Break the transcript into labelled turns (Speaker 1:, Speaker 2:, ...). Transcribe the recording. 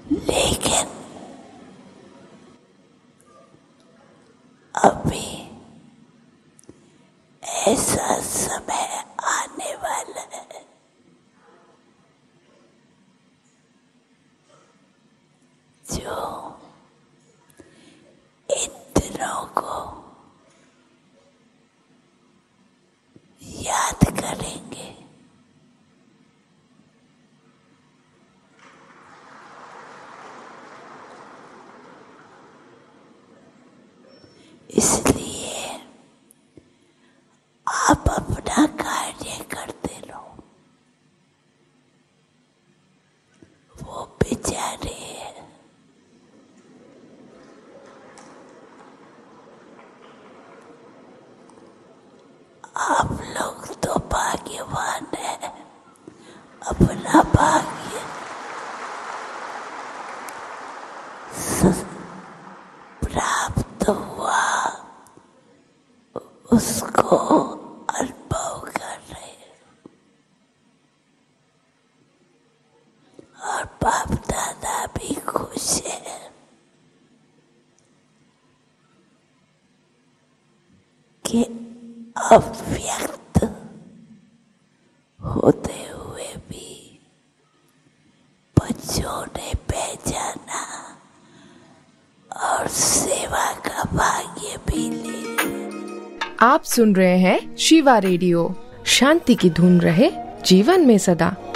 Speaker 1: लेकिन अभी ऐसा समय आने वाला है जो इन दिनों को याद करेंगे। इसलिए आप अपना कार्य करते रहो। वो बेचारे आप लोग तो भाग्यवान हैं, अपना भाग्य प्राप्त हुआ उसको अनुभव कर रहे और बाप दादा भी खुश है कि अव्यक्त होते हुए भी बच्चों ने पहचाना और सेवा का भाग्य भी ले।
Speaker 2: आप सुन रहे हैं शिवा रेडियो। शांति की धुन रहे जीवन में सदा।